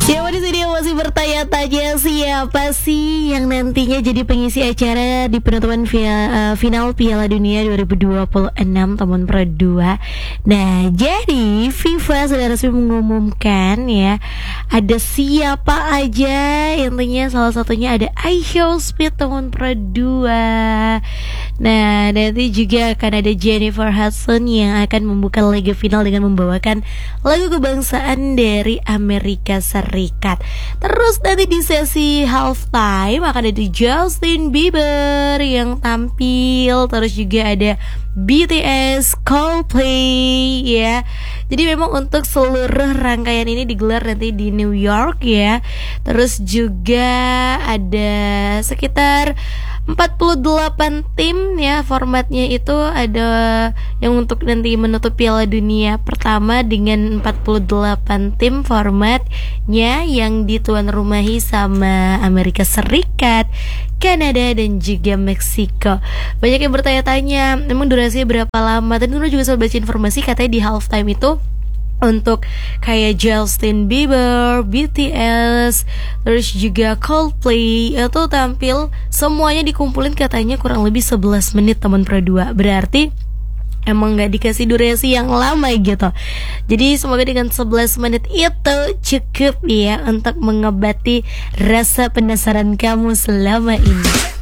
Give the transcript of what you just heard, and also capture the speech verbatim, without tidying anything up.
Ya, di sini masih bertanya-tanya siapa sih yang nantinya jadi pengisi acara di penutupan via, uh, final Piala Dunia dua ribu dua puluh enam tahun per dua. Nah, jadi FIFA sudah resmi mengumumkan ya ada siapa aja. Intinya salah satunya ada iShowSpeed tahun per dua. Nah, nanti juga akan ada Jennifer Hudson yang akan membuka laga final dengan membawakan lagu kebangsaan dari Amerika Serikat. Terus nanti di sesi halftime akan ada Justin Bieber yang tampil. Terus juga ada B T S, Coldplay ya. Jadi memang untuk seluruh rangkaian ini digelar nanti di New York ya. Terus juga ada sekitar empat puluh delapan tim ya. Formatnya itu ada yang untuk nanti menutup Piala Dunia pertama dengan empat puluh delapan tim formatnya yang dituan rumahi sama Amerika Serikat, Kanada dan juga Meksiko. Banyak yang bertanya-tanya, emang durasinya berapa lama? Tadi Nurul juga sempat baca informasi katanya di halftime itu untuk kayak Justin Bieber, B T S, terus juga Coldplay itu tampil semuanya dikumpulin katanya kurang lebih sebelas menit teman pro dua. Berarti emang gak dikasih durasi yang lama gitu. Jadi semoga dengan sebelas menit itu cukup ya untuk mengobati rasa penasaran kamu selama ini.